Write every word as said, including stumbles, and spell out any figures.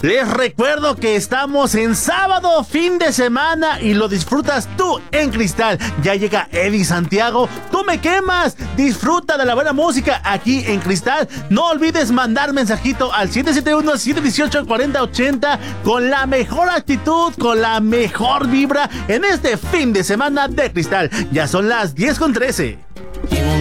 Les recuerdo que estamos en sábado, fin de semana, y lo disfrutas tú en Cristal. Ya llega Eddie Santiago, Tú Me Quemas. Disfruta de la buena música aquí en Cristal. No olvides mandar mensajito al siete siete uno, siete uno ocho, cuatro cero ocho cero con la mejor actitud, con la mejor vibra en este fin de semana de Cristal. Ya son las diez con trece.